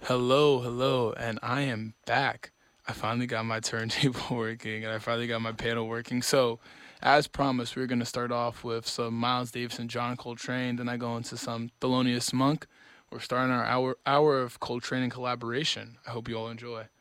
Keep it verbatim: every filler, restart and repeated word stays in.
Hello, hello, and I am back. I finally got my turntable working and I finally got my panel working. So, as promised, we're going to start off with some Miles Davis and John Coltrane, then I go into some Thelonious Monk. We're starting our hour hour of Coltrane and collaboration. I hope you all enjoy.